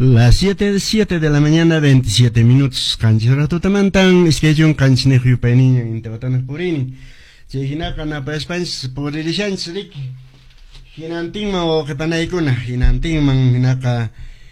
Las 7 de la mañana, 27 minutos. Canchora tutamantan, isquejun canchnejo yupeni, intebatanas purini. Chejinaka na paespans, puririshan srik. Hinantingma o kepanaikuna, hinantingman hinaka.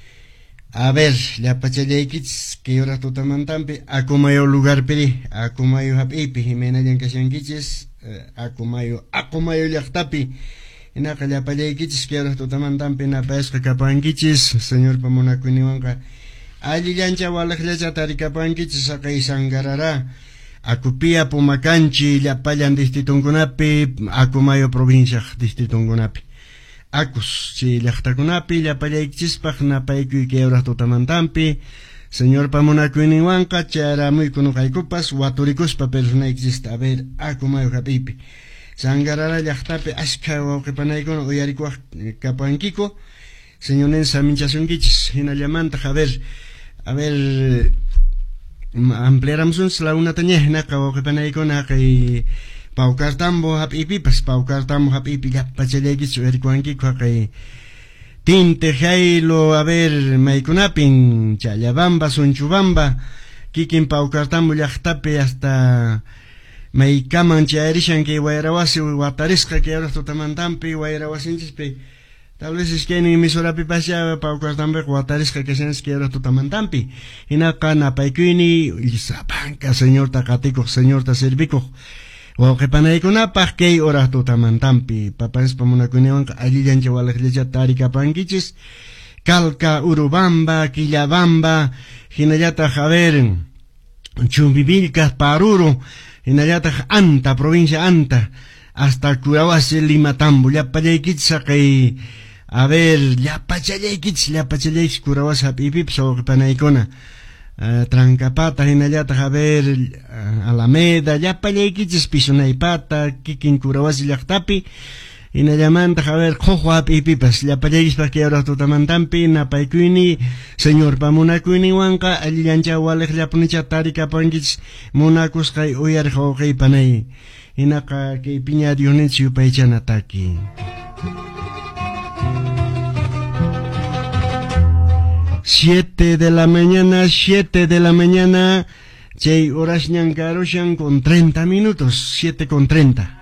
A ver, la pachaleikits, que ahora tutamantampi, akumayo lugar peri, akumayo hapipi, jimena yankashankichis, akumayo llaktapi. Inaka la paleikits, que ahora tutamantampi na paesca kapankichis, señor pamonakuniwanka. Allí yancha walaklecha tarikapankichis, sakay sangarara. Akupia pumakanchi, la payan distritungunapi, akumayo provincia distritungunapi. Akus, si llaqtakunapi, llapallaykichispaq napaykuy kayuraq tutamantampi, señor pamonakuyninwanqa, chayaramuykuynuqaykupas, waturikuspa personaykichispa, a ver, akumayo hapipi. Sangarara llaqtapi, ashka wawqipanaykuna uyarikuwaq kapankiku, señor nensa minchasunkichis, hinallamanta, a ver, ampliaramsun la una tañejnaqa wawqipanaykuna kay, Paucartambo hapipipas, paucartambo hapipi yapachalekichu erikuankiku kay tinte jailo, a ver, maykunapin, Chayabamba, Sunchubamba, kikin paucartambo llaqtapi hasta maykaman chayarishan kay wayrawasi watarisqa kay ahora tutamantampi wayrawasinchikpi, tal vez es que en emisораpi pasya paucartambo watarisqa kashanis kay ahora tutamantampi, hinaka napaykuyni, Lisapanka, señor takatiko, señor taserviko, Wawqipanaykuna kay horas tutamantampi, papas pamonakuniwanqa allillancha walaklecha tarikapankichis, Calca, Urubamba, Quillabamba, hinallataq a ver, Chumbivilcas, Paruro, hinallataq Anta, provincia Anta, hasta Curawasi, Limatambo, llapallaykichis kay, a ver, llapachallaykichis Curawasi hapipipas wawqipanaykuna. Trancapata, hinallataq a ver, Alameda, llapallaykichis pisunaypata, kikin Curawasi llaqtapi, hinallamantaq a ver, qoqwa hapipipas, llapallaykispa kay ahora tutamantampi, napaykuyni, señor pamonakuyninwanqa, allillancha waliqllapunicha tarikapankichis, munakusqay uyariq wawqiypanay, hinaqa kay piña Diosninchis yupaychanataki. Siete de la mañana, chay horas ñancarushan con 30 minutos, 7:30.